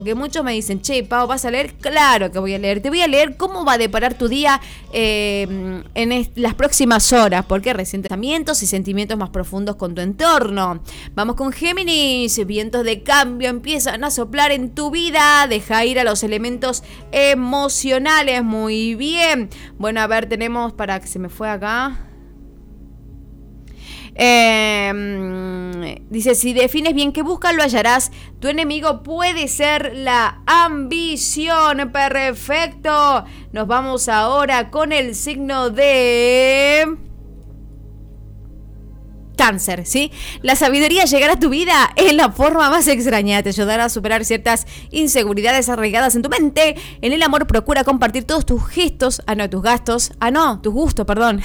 Que muchos me dicen, che, Pau, ¿vas a leer? Claro que voy a leer. Te voy a leer cómo va a deparar tu día en las próximas horas, porque recientes pensamientos y sentimientos más profundos con tu entorno. Vamos con Géminis. Vientos de cambio empiezan a soplar en tu vida. Deja ir a los elementos emocionales. Muy bien. Bueno, a ver, tenemos para que se me fue acá. Dice, si defines bien qué buscas, lo hallarás. Tu enemigo puede ser la ambición. Perfecto. Nos vamos ahora con el signo de Cáncer, ¿sí? La sabiduría llegará a tu vida en la forma más extraña. Te ayudará a superar ciertas inseguridades arraigadas en tu mente. En el amor, procura compartir todos tus gestos, tus gustos, perdón.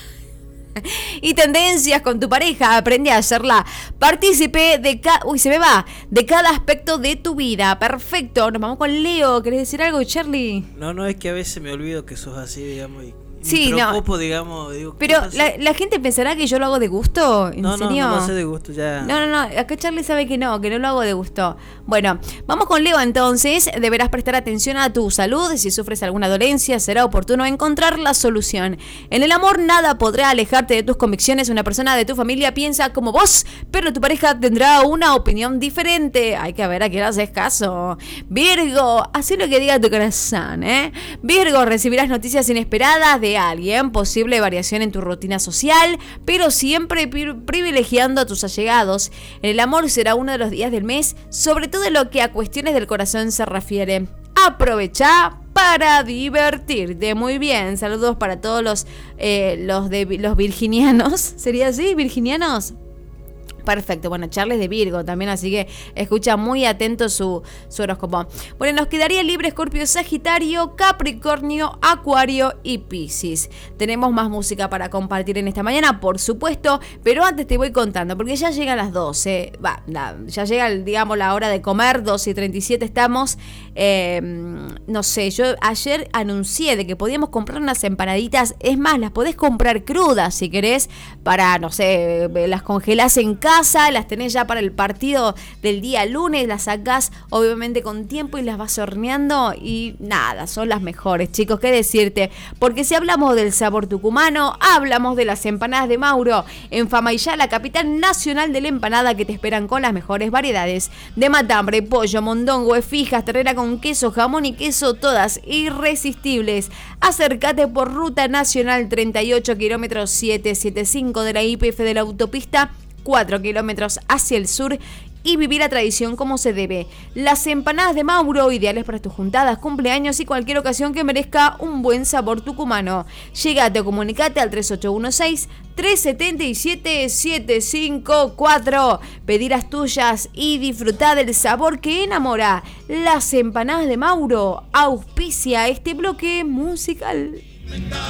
Y tendencias con tu pareja. Aprende a hacerla partícipe de cada aspecto de tu vida. Perfecto, nos vamos con Leo. ¿Querés decir algo, Charlie? No, es que a veces me olvido que sos así, digamos, y sí, me preocupo, digamos, digo, pero la gente pensará que yo lo hago de gusto. ¿En serio? No lo hace de gusto, ya. No, acá Charlie sabe que no lo hago de gusto. Bueno, vamos con Leo entonces. Deberás prestar atención a tu salud. Si sufres alguna dolencia, será oportuno encontrar la solución. En el amor, nada podrá alejarte de tus convicciones. Una persona de tu familia piensa como vos, pero tu pareja tendrá una opinión diferente. Hay que ver a quién haces caso. Virgo, haz lo que diga tu corazón, ¿eh? Virgo, recibirás noticias inesperadas de alguien, posible variación en tu rutina social, pero siempre privilegiando a tus allegados. En el amor será uno de los días del mes, sobre todo en lo que a cuestiones del corazón se refiere. Aprovecha para divertirte. Muy bien, saludos para todos los virginianos. ¿Sería así? ¿Virginianos? Perfecto, bueno, Charles de Virgo también, así que escucha muy atento su horóscopo. Bueno, nos quedaría libre Escorpio, Sagitario, Capricornio, Acuario y Piscis. Tenemos más música para compartir en esta mañana, por supuesto, pero antes te voy contando, porque ya llegan las 12, ya llega, digamos, la hora de comer, 12:37 estamos. No sé, yo ayer anuncié de que podíamos comprar unas empanaditas, es más, las podés comprar crudas si querés, para, no sé, las congelás en casa, las tenés ya para el partido del día lunes, las sacás obviamente con tiempo y las vas horneando y nada, son las mejores, chicos, qué decirte, porque si hablamos del sabor tucumano, hablamos de las empanadas de Mauro, en Famaillá, la capital nacional de la empanada, que te esperan con las mejores variedades de matambre, pollo, mondongo, fijas, ternera con queso, jamón y queso, todas irresistibles. Acércate por Ruta Nacional 38, kilómetro 775 de la YPF de la autopista, 4 kilómetros hacia el sur, y vivir la tradición como se debe. Las empanadas de Mauro, ideales para tus juntadas, cumpleaños y cualquier ocasión que merezca un buen sabor tucumano. Llegate o comunicate al 3816-377-754. Pedí las tuyas y disfrutá del sabor que enamora. Las empanadas de Mauro auspicia este bloque musical.